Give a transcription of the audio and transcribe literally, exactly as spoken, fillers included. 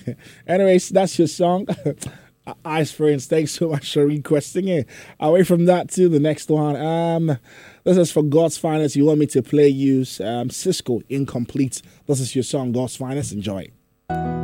Anyways, that's your song. Ice Friends, thanks so much for requesting it. Away from that to the next one. Um, this is for God's Finest. You want me to play you um, Cisco Incomplete. This is your song, God's Finest. Enjoy.